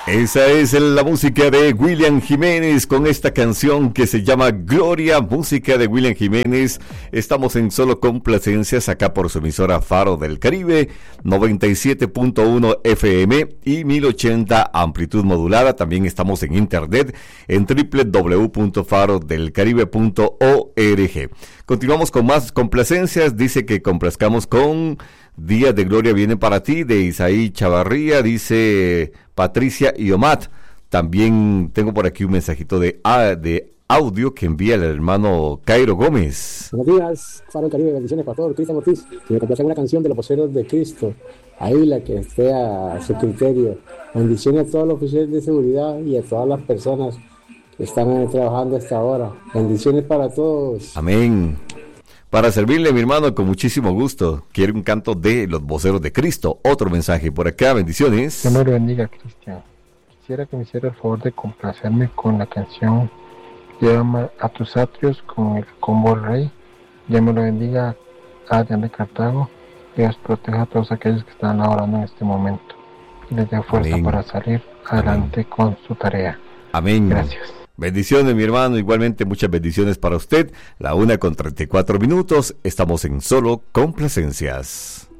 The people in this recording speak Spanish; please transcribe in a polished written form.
Esa es la música de William Jiménez con esta canción que se llama Gloria, música de William Jiménez. Estamos en Solo Complacencias acá por su emisora Faro del Caribe, 97.1 FM y 1080 amplitud modulada. También estamos en internet en www.farodelcaribe.org. Continuamos con más complacencias. Dice que complazcamos con Días de Gloria viene para ti, de Isaí Chavarría, dice Patricia Iomat. También tengo por aquí un mensajito de audio que envía el hermano Cairo Gómez. Buenos días, Faro del Caribe, bendiciones para todos. Cristian Ortiz, si me complace una canción de los voceros de Cristo, ahí la que esté a su criterio. Bendiciones a todos los oficiales de seguridad y a todas las personas que están trabajando a esta hora. Bendiciones para todos. Amén. Para servirle, mi hermano, con muchísimo gusto. Quiere un canto de los voceros de Cristo. Otro mensaje por acá, bendiciones. Dios me lo bendiga, Cristian. Quisiera que me hiciera el favor de complacerme con la canción Llévame a tus atrios con el combo Rey. Dios me lo bendiga, Adrián de Cartago. Dios proteja a todos aquellos que están orando en este momento y les dé fuerza Amén. Para salir adelante Amén. Con su tarea. Amén. Gracias. Bendiciones, mi hermano, igualmente muchas bendiciones para usted. 1:34 PM, estamos en Solo Complacencias.